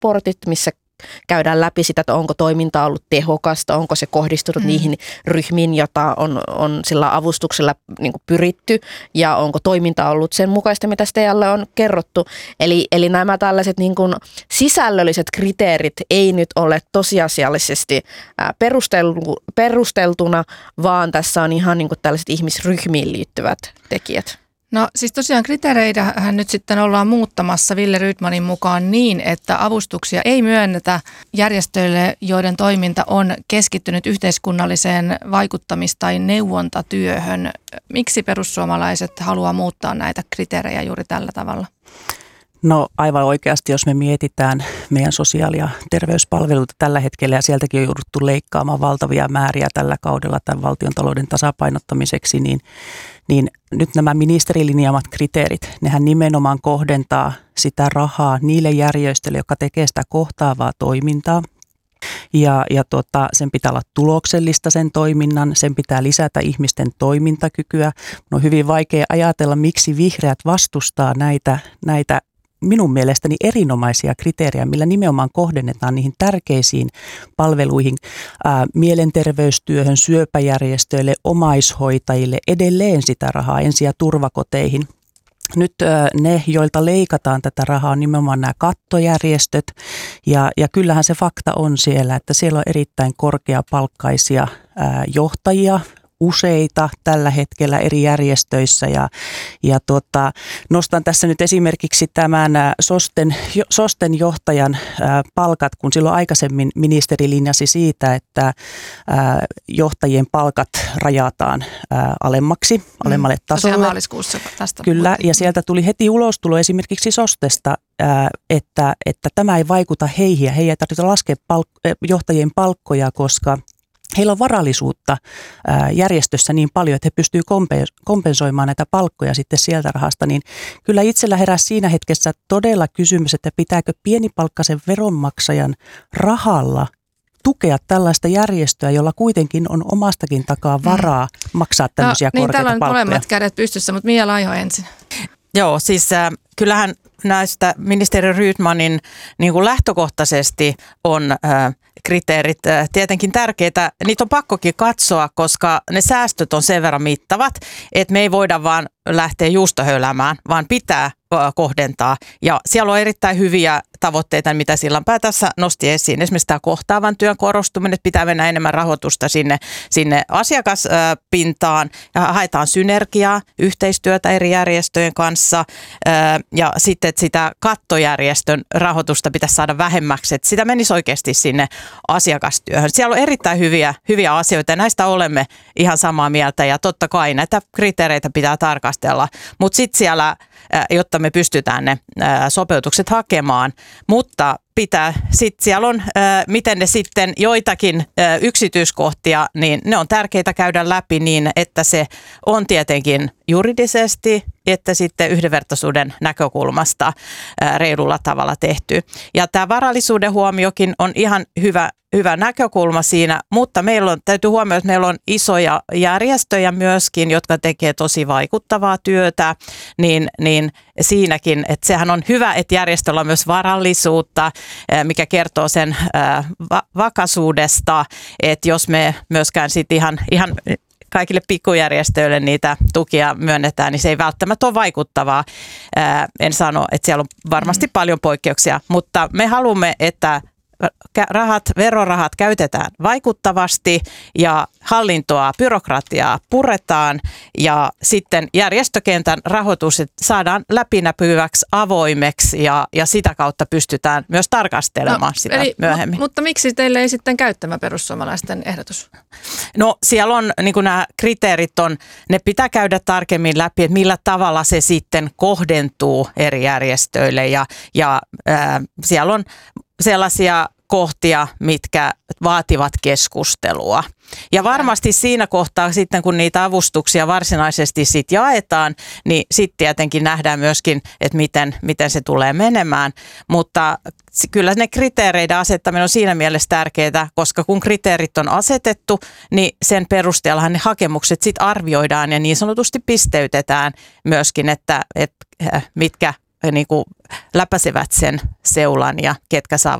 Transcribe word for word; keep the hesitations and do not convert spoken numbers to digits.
raportit, missä käydään läpi sitä, että onko toiminta ollut tehokasta, onko se kohdistunut mm. niihin ryhmiin, jota on, on sillä avustuksella niin kuin pyritty, ja onko toiminta ollut sen mukaista, mitä teille on kerrottu. Eli, eli nämä tällaiset niin kuin sisällölliset kriteerit ei nyt ole tosiasiallisesti perusteltu, perusteltuna, vaan tässä on ihan niin kuin tällaiset ihmisryhmiin liittyvät tekijät. No siis tosiaan kriteereitähän nyt sitten ollaan muuttamassa Wille Rydmanin mukaan niin, että avustuksia ei myönnetä järjestöille, joiden toiminta on keskittynyt yhteiskunnalliseen vaikuttamis- tai neuvontatyöhön. Miksi perussuomalaiset haluaa muuttaa näitä kriteerejä juuri tällä tavalla? No aivan oikeasti, jos me mietitään meidän sosiaali- ja terveyspalveluita tällä hetkellä, ja sieltäkin on jouduttu leikkaamaan valtavia määriä tällä kaudella tämän valtiontalouden tasapainottamiseksi, niin, niin nyt nämä ministerilinjaamat kriteerit, nehän nimenomaan kohdentaa sitä rahaa niille järjestöille, jotka tekee sitä kohtaavaa toimintaa. Ja, ja tota, sen pitää olla tuloksellista sen toiminnan, sen pitää lisätä ihmisten toimintakykyä. On hyvin vaikea ajatella, miksi vihreät vastustaa näitä, näitä minun mielestäni erinomaisia kriteerejä, millä nimenomaan kohdennetaan niihin tärkeisiin palveluihin, ää, mielenterveystyöhön, syöpäjärjestöille, omaishoitajille, edelleen sitä rahaa, ensi- ja turvakoteihin. Nyt ää, ne, joilta leikataan tätä rahaa, on nimenomaan nämä kattojärjestöt, ja, ja kyllähän se fakta on siellä, että siellä on erittäin korkeapalkkaisia ää, johtajia, useita tällä hetkellä eri järjestöissä, ja, ja tota, nostan tässä nyt esimerkiksi tämän SOSTEn, SOSTEn johtajan ää, palkat, kun silloin aikaisemmin ministeri linjasi siitä, että ää, johtajien palkat rajataan ää, alemmaksi, alemmalle tasolle. Tosiaan maaliskuussa tästä. Kyllä, ja sieltä tuli heti ulostulo esimerkiksi SOSTesta, ää, että, että tämä ei vaikuta heihin, ja heidän ei tarvitse laskea palk- johtajien palkkoja, koska heillä on varallisuutta järjestössä niin paljon, että he pystyvät kompensoimaan näitä palkkoja sitten sieltä rahasta, niin kyllä itsellä heräsi siinä hetkessä todella kysymys, että pitääkö pienipalkkaisen veronmaksajan rahalla tukea tällaista järjestöä, jolla kuitenkin on omastakin takaa varaa maksaa tämmöisiä no, korkeita palkkoja. Niin, täällä on molemmat kädet pystyssä, mutta Mia Laiho ensin. Joo, siis äh, kyllähän näistä ministeri Rydmanin niin kuin lähtökohtaisesti on äh, kriteerit äh, tietenkin tärkeitä. Niitä on pakkokin katsoa, koska ne säästöt on sen verran mittavat, että me ei voida vaan lähteä juustohöylämään, vaan pitää äh, kohdentaa. Ja siellä on erittäin hyviä tavoitteita, mitä Sillanpää tässä nosti esiin. Esimerkiksi tämä kohtaavan työn korostuminen, että pitää mennä enemmän rahoitusta sinne, sinne asiakaspintaan ja haetaan synergiaa, yhteistyötä eri järjestöjen kanssa ja sitten, että sitä kattojärjestön rahoitusta pitäisi saada vähemmäksi, että sitä menisi oikeasti sinne asiakastyöhön. Siellä on erittäin hyviä, hyviä asioita ja näistä olemme ihan samaa mieltä ja totta kai näitä kriteereitä pitää tarkastella, mutta sitten siellä, jotta me pystytään ne sopeutukset hakemaan, mutta pitää, sitten siellä on, ää, miten ne sitten joitakin ää, yksityiskohtia, niin ne on tärkeitä käydä läpi niin, että se on tietenkin juridisesti, että sitten yhdenvertaisuuden näkökulmasta ää, reilulla tavalla tehty. Ja tämä varallisuuden huomiokin on ihan hyvä, hyvä näkökulma siinä, mutta meillä on, täytyy huomioida, että meillä on isoja järjestöjä myöskin, jotka tekee tosi vaikuttavaa työtä, niin, niin siinäkin, että sehän on hyvä, että järjestöllä on myös varallisuutta, mikä kertoo sen va- vakaisuudesta, että jos me myöskään sitten ihan, ihan kaikille pikkujärjestöille niitä tukia myönnetään, niin se ei välttämättä ole vaikuttavaa. Ää, en sano, että siellä on varmasti mm. paljon poikkeuksia, mutta me haluamme, että rahat, verorahat käytetään vaikuttavasti ja hallintoa, byrokratiaa puretaan ja sitten järjestökentän rahoitus saadaan läpinäkyväksi, avoimeksi ja, ja sitä kautta pystytään myös tarkastelemaan no, sitä eli, myöhemmin. M- mutta miksi teille ei sitten käy tämä perussuomalaisten ehdotus? No siellä on, niin kuin nämä kriteerit on, ne pitää käydä tarkemmin läpi, että millä tavalla se sitten kohdentuu eri järjestöille ja, ja äh, siellä on sellaisia kohtia, mitkä vaativat keskustelua. Ja varmasti siinä kohtaa sitten, kun niitä avustuksia varsinaisesti sit jaetaan, niin sitten tietenkin nähdään myöskin, että miten, miten se tulee menemään. Mutta kyllä ne kriteereiden asettaminen on siinä mielessä tärkeää, koska kun kriteerit on asetettu, niin sen perusteellahan ne hakemukset sitten arvioidaan ja niin sanotusti pisteytetään myöskin, että, että mitkä niin kuin läpäisevät sen seulan ja ketkä saavat